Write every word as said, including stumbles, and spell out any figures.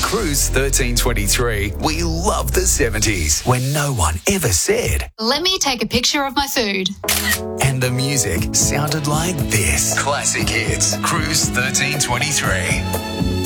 Cruise thirteen twenty-three, we love the seventies when no one ever said. Let me take a picture of my food. And the music sounded like this. Classic hits. Cruise thirteen twenty-three.